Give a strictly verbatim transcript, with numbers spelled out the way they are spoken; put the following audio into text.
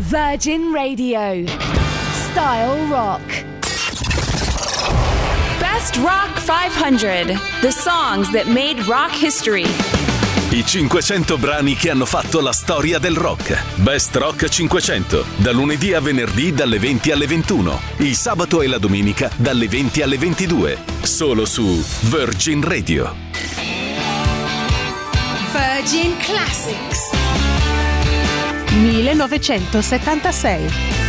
Virgin Radio. Style Rock. Best Rock five hundred. The songs that made rock history. I cinquecento brani che hanno fatto la storia del rock. Best Rock cinquecento, da lunedì a venerdì dalle venti alle ventuno, il sabato e la domenica dalle venti alle ventidue, solo su Virgin Radio. Virgin Classics. millenovecentosettantasei.